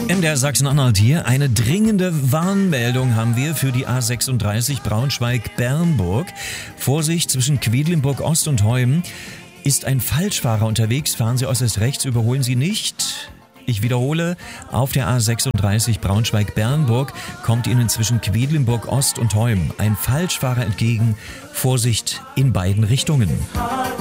MDR Sachsen-Anhalt hier. Eine dringende Warnmeldung haben wir für die A36 Braunschweig-Bernburg. Vorsicht, zwischen Quedlinburg Ost und Heumen ist ein Falschfahrer unterwegs. Fahren Sie äußerst rechts, überholen Sie nicht. Ich wiederhole, auf der A36 Braunschweig-Bernburg kommt Ihnen zwischen Quedlinburg Ost und Heumen ein Falschfahrer entgegen. Vorsicht in beiden Richtungen.